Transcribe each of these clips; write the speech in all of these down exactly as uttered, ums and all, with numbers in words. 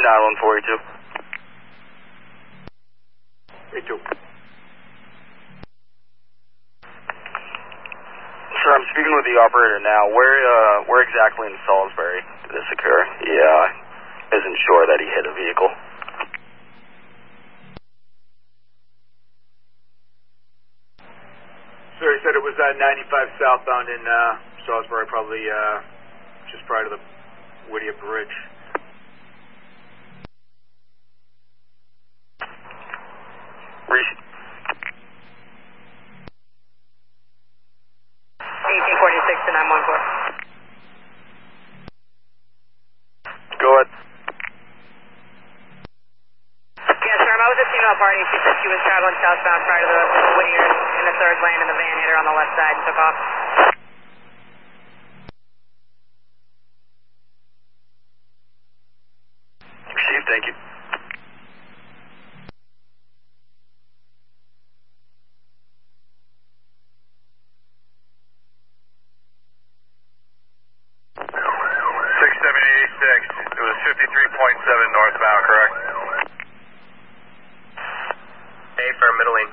nine one four eight two. eight two. Sir, I'm speaking with the operator now. Where uh, where exactly in Salisbury did this occur? He uh, isn't sure that he hit a vehicle. Sir, he said it was uh, ninety-five southbound in uh, Salisbury, probably uh, just prior to the Whittier Bridge. Reese. eighteen forty-six to nine one four. Go ahead. Yeah, sir, I was at female party. She said she was traveling southbound prior to the Whittier in the third lane, and the van hit her on the left side and took off. Received, thank you. six seven eight six, it was fifty-three point seven northbound, correct? A for middle lane.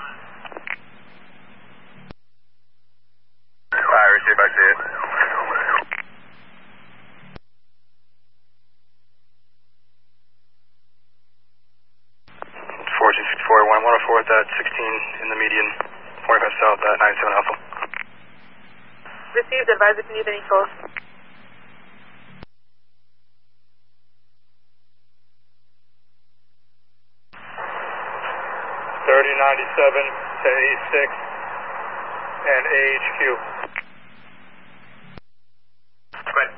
Alright, receive, I see it. Fortune fifty-four one one oh four at that sixteen in the median, forty-five south at ninety-seven Alpha. Received, advise if you need any calls. thirty ninety-seven to A six and A H Q. Right.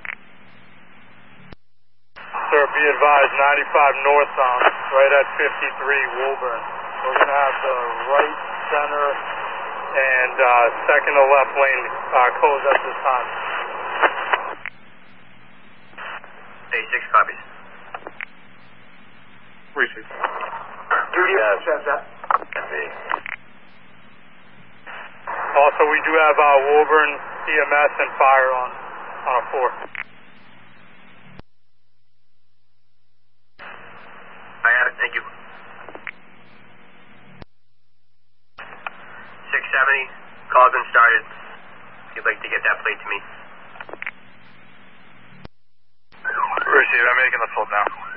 Sir, be advised, ninety-five northbound, right at fifty-three Woburn. We're going to have the right, center, and uh, second to left lane uh, closed at this time. A six copies. Receive. Duty Yes. says that. Also, we do have uh, Woburn, E M S, and fire on, on a four. I have it, thank you. six seventy, call's been started. If you'd like to get that plate to me. Receive, I'm making the full now.